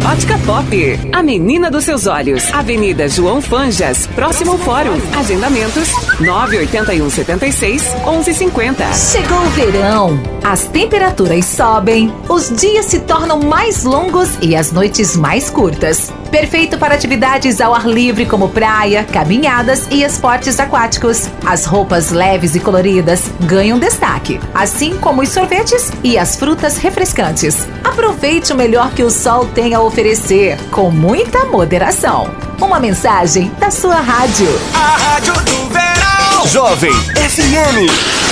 Ótica Pop, a menina dos seus olhos. Avenida João Fanjas, próximo ao Fórum. Agendamentos 98176-1150. Chegou o verão, as temperaturas sobem, os dias se tornam mais longos e as noites mais curtas. Perfeito para atividades ao ar livre como praia, caminhadas e esportes aquáticos. As roupas leves e coloridas ganham destaque, assim como os sorvetes e as frutas refrescantes. Aproveite o melhor que o sol tem a oferecer, com muita moderação. Uma mensagem da sua rádio. A Rádio do Verão. Jovem FM.